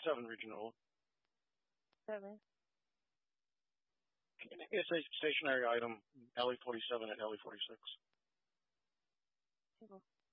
7, Regional. 7. It's a stationary item, LE47 and LE46. Table.